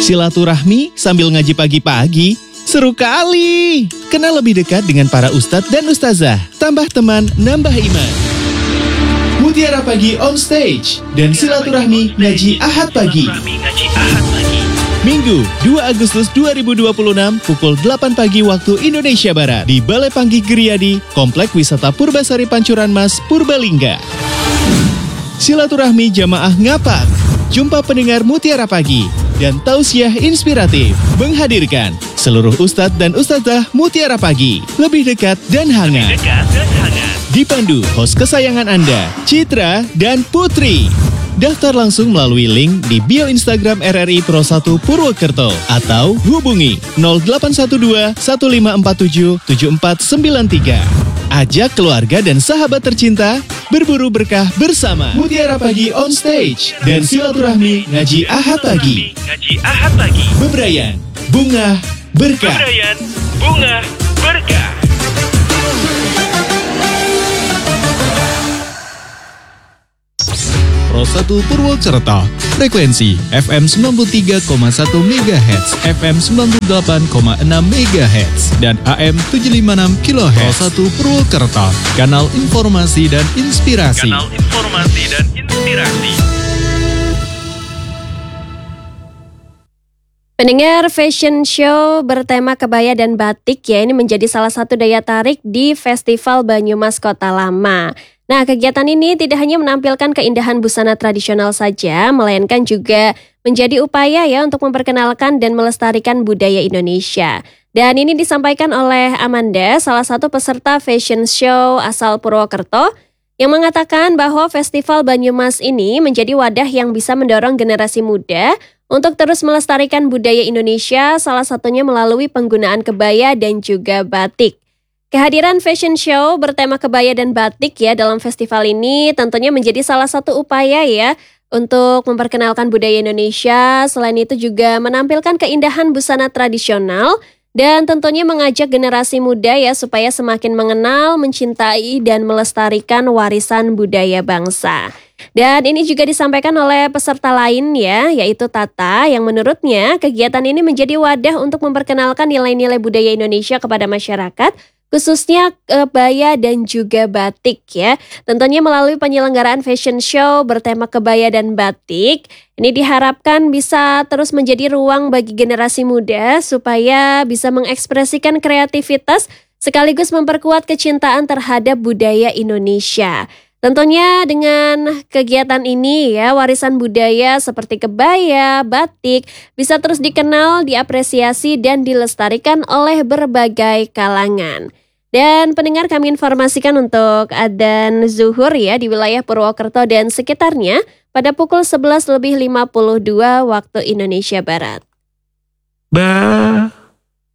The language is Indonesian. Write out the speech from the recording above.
Silaturahmi sambil ngaji pagi-pagi, seru kali. Kenal lebih dekat dengan para ustadz dan ustazah, tambah teman, nambah iman. Mutiara Pagi on stage dan silaturahmi ngaji Ahad pagi. Minggu 2 Agustus 2026 pukul 8 pagi waktu Indonesia Barat di Balai Panggih Geriyadi, Komplek Wisata Purbasari Pancuran Mas, Purbalingga. Silaturahmi jamaah ngapak, jumpa pendengar Mutiara Pagi, dan tausiah inspiratif menghadirkan seluruh ustadz dan ustazah Mutiara Pagi, lebih dekat dan hangat. Dipandu host kesayangan Anda, Citra dan Putri. Daftar langsung melalui link di bio Instagram RRI Pro 1 Purwokerto atau hubungi 0812 1547 7493. Ajak keluarga dan sahabat tercinta berburu berkah bersama Mutiara Pagi on stage dan silaturahmi ngaji Ahad pagi. Bebrayan, bunga, berkah. Pro 1 Purwokerto, frekuensi FM 93,1 MHz, FM 98,6 MHz, dan AM 756 kHz. Pro 1 Purwokerto, kanal informasi dan inspirasi. Pendengar, fashion show bertema kebaya dan batik ya, ini menjadi salah satu daya tarik di Festival Banyumas Kota Lama. Nah, kegiatan ini tidak hanya menampilkan keindahan busana tradisional saja, melainkan juga menjadi upaya ya untuk memperkenalkan dan melestarikan budaya Indonesia. Dan ini disampaikan oleh Amanda, salah satu peserta fashion show asal Purwokerto, yang mengatakan bahwa Festival Banyumas ini menjadi wadah yang bisa mendorong generasi muda untuk terus melestarikan budaya Indonesia, salah satunya melalui penggunaan kebaya dan juga batik. Kehadiran fashion show bertema kebaya dan batik ya dalam festival ini tentunya menjadi salah satu upaya ya untuk memperkenalkan budaya Indonesia. Selain itu juga menampilkan keindahan busana tradisional dan tentunya mengajak generasi muda ya supaya semakin mengenal, mencintai dan melestarikan warisan budaya bangsa. Dan ini juga disampaikan oleh peserta lain ya, yaitu Tata, yang menurutnya kegiatan ini menjadi wadah untuk memperkenalkan nilai-nilai budaya Indonesia kepada masyarakat, khususnya kebaya dan juga batik ya. Tentunya melalui penyelenggaraan fashion show bertema kebaya dan batik, ini diharapkan bisa terus menjadi ruang bagi generasi muda supaya bisa mengekspresikan kreativitas sekaligus memperkuat kecintaan terhadap budaya Indonesia. Tentunya dengan kegiatan ini ya, warisan budaya seperti kebaya, batik bisa terus dikenal, diapresiasi dan dilestarikan oleh berbagai kalangan. Dan pendengar, kami informasikan untuk adzan zuhur ya di wilayah Purwokerto dan sekitarnya pada pukul 11:52 waktu Indonesia Barat.